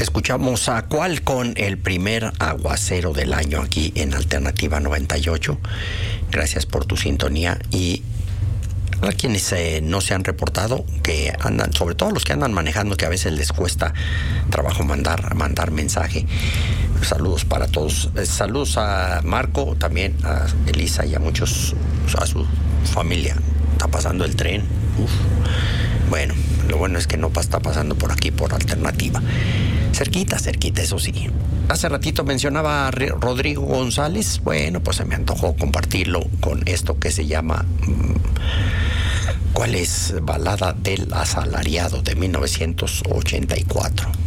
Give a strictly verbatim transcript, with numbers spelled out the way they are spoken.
Escuchamos a Cual con el primer aguacero del año aquí en Alternativa noventa y ocho. Gracias por tu sintonía y a quienes eh, no se han reportado, que andan, sobre todo los que andan manejando, que a veces les cuesta trabajo mandar, mandar mensaje. Saludos para todos. Eh, saludos a Marco, también a Elisa y a muchos, a su familia. Está pasando el tren. Uf. Bueno, lo bueno es que no está pasando por aquí, por Alternativa. Cerquita, cerquita, eso sí. Hace ratito mencionaba a Rodrigo González. Bueno, pues se me antojó compartirlo con esto que se llama... ¿Cuál es? Balada del Asalariado, de mil novecientos ochenta y cuatro.